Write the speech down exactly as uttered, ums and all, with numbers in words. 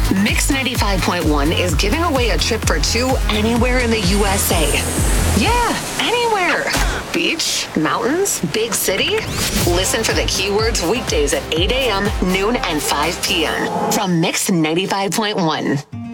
Mix ninety-five point one is giving away a trip for two anywhere in the U S A. Yeah, anywhere. Beach, mountains, big city. Listen for the keywords weekdays at eight a.m., noon, and five p.m. from Mix ninety-five point one.